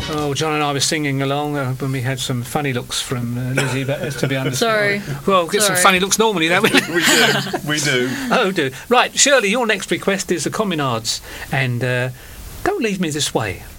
Oh, John and I were singing along when we had some funny looks from Lizzie, but it's to be understood. Sorry. Well, get some funny looks normally, don't we? We do. Oh, do. Right, Shirley, your next request is the Communards, and Don't Leave Me This Way.